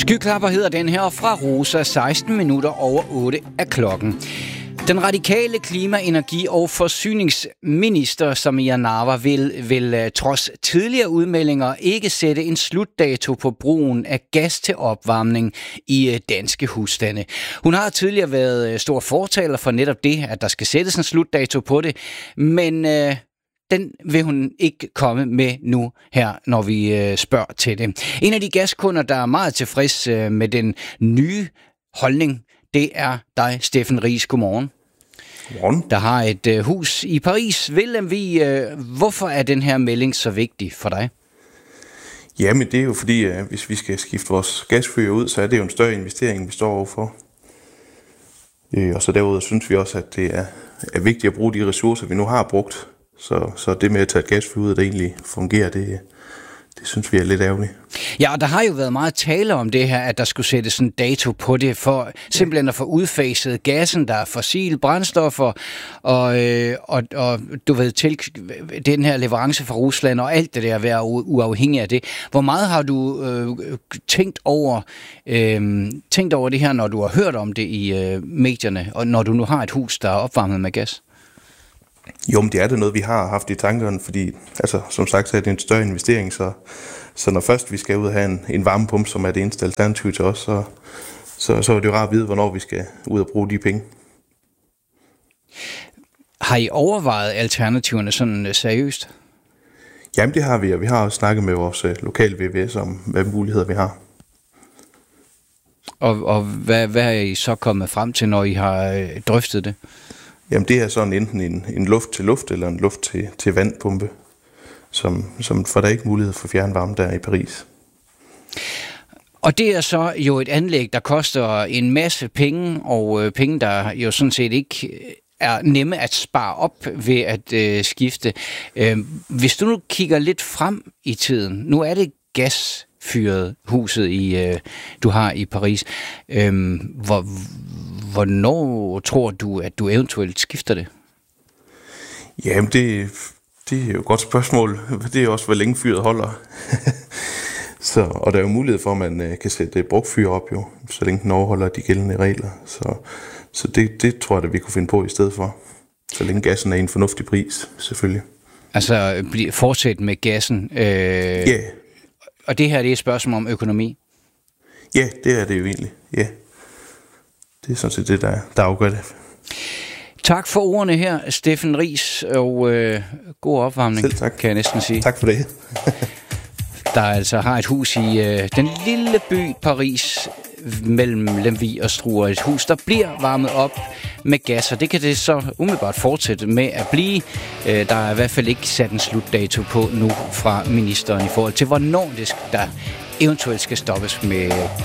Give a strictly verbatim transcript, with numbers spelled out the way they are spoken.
Skyklapper hedder den her fra Rosa, seksten minutter over otte af klokken. Den radikale klima-, energi- og forsyningsminister Samira Nawa vil, vil trods tidligere udmeldinger ikke sætte en slutdato på brugen af gas til opvarmning i danske husstande. Hun har tidligere været stor fortaler for netop det, at der skal sættes en slutdato på det, men øh, den vil hun ikke komme med nu her, når vi øh, spørger til det. En af de gaskunder, der er meget tilfreds øh, med den nye holdning, det er dig, Steffen Riis. Godmorgen. Godmorgen. Der har et øh, hus i Paris. Willem, vi, øh, hvorfor er den her melding så vigtig for dig? Jamen, det er jo fordi, at hvis vi skal skifte vores gasfyr ud, så er det jo en større investering, vi står overfor. Øh, og så derudover synes vi også, at det er, er vigtigt at bruge de ressourcer, vi nu har brugt. Så, så det med at tage et gasfyr ud, der egentlig fungerer, det, det synes vi er lidt ærgerligt. Ja, og der har jo været meget tale om det her, at der skulle sættes en dato på det, for simpelthen at få udfaset gassen, der er fossile brændstoffer, og, øh, og, og du ved, til den her leverance fra Rusland, og alt det der at være uafhængig af det. Hvor meget har du øh, tænkt over øh, tænkt over det her, når du har hørt om det i øh, medierne, og når du nu har et hus, der er opvarmet med gas? Jo, men det er da noget, vi har haft i tankerne, fordi altså, som sagt, så er det en større investering, så, så når først vi skal ud og have en, en varmepumpe, som er det eneste alternativ til os, så, så, så er det jo rart at vide, hvornår vi skal ud og bruge de penge. Har I overvejet alternativerne sådan seriøst? Jamen, det har vi, og vi har også snakket med vores lokale V V S om, hvad muligheder vi har. Og, og hvad, hvad er I så kommet frem til, når I har øh, drøftet det? Jamen, det er sådan enten en, en luft til luft eller en luft til, til vandpumpe, som, som for der er ikke mulighed for fjernvarme der i Paris. Og det er så jo et anlæg, der koster en masse penge, og øh, penge, der jo sådan set ikke er nemme at spare op ved at øh, skifte. Øh, hvis du nu kigger lidt frem i tiden, nu er det gasfyret huset, i, øh, du har i Paris. Øh, hvor, hvornår tror du, at du eventuelt skifter det? Jamen, det, det er jo et godt spørgsmål. Det er også, hvor længe fyret holder. Så, og der er jo mulighed for, at man øh, kan sætte brugtfyr op, jo, så længe den overholder de gældende regler. Så, så det, det tror jeg, at vi kunne finde på i stedet for. Så længe gassen er i en fornuftig pris, selvfølgelig. Altså, fortsætte med gassen? Ja. Øh, yeah. Og det her, det er et spørgsmål om økonomi? Ja, yeah, det er det jo egentlig, ja. Yeah. Det er sådan set det, der, der afgør det. Tak for ordene her, Steffen Riis, og øh, god opvarmning. Selv tak. Kan jeg næsten sige. Tak for det. Der altså har et hus i øh, den lille by Paris mellem Lemvig og Struer. Et hus, der bliver varmet op med gas, og det kan det så umiddelbart fortsætte med at blive. Øh, der er i hvert fald ikke sat en slutdato på nu fra ministeren i forhold til, hvornår det der eventuelt skal stoppes med